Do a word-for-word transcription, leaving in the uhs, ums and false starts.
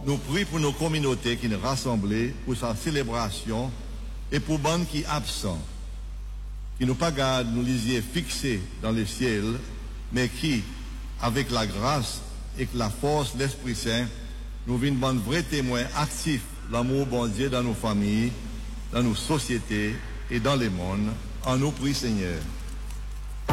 nous prions pour nos communautés qui nous rassemblent pour sa célébration et pour bande qui absent, qui nous pas gardent nous les yeux fixés dans le ciel, mais qui, avec la grâce et la force de l'Esprit Saint, nous venons bande vrais témoins actifs de l'amour bon Dieu dans nos familles, dans nos sociétés et dans le monde. En nous prie, Seigneur.